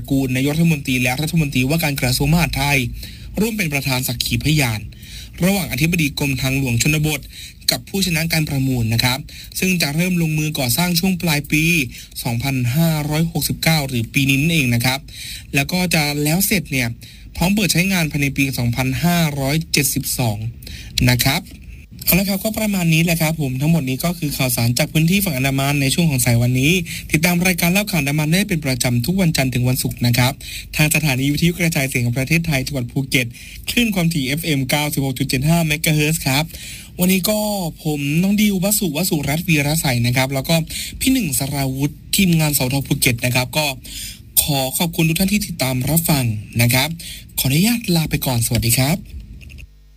กูลนายกรัฐมนตรีและรัฐมนตรีว่าการกระทรวงมหาดไทยร่วมเป็นประธานสักขีพยานระหว่างอธิบดีกรมทางหลวงชนบทกับผู้ชนะการประมูลนะครับซึ่งจะเริ่มลงมือก่อสร้างช่วงปลายปี 2569 หรือปีนี้นั่นเองนะครับแล้วก็จะแล้วเสร็จเนี่ยพร้อมเปิดใช้งานภายในปี 2572 นะครับเอาละครับก็ประมาณนี้แหละครับผมทั้งหมดนี้ก็คือข่าวสารจากพื้นที่ฝั่งอันดามันในช่วงของสายวันนี้ติดตามรายการเล่าข่าวอันดามันได้เป็นประจำทุกวันจันทร์ถึงวันศุกร์นะครับทางสถานีวิทยุกระจายเสียงแห่งประเทศไทยจังหวัดภูเก็ตคลื่นความถี่ FM 96.75 เมกะเฮิรตซ์ครับวันนี้ก็ผมน้องดิววสุรัตน์วีรศัยนะครับแล้วก็พี่หนึ่งสราวุธทีมงานสทภูเก็ตนะครับก็ขอขอบคุณทุกท่านที่ติดตามรับฟังนะครับขออนุญาตลาไปก่อนสวัสดีครับ